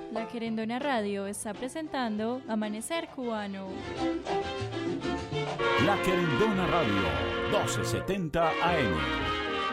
La Querendona Radio está presentando Amanecer Cubano. La Querendona Radio, 1270 AM.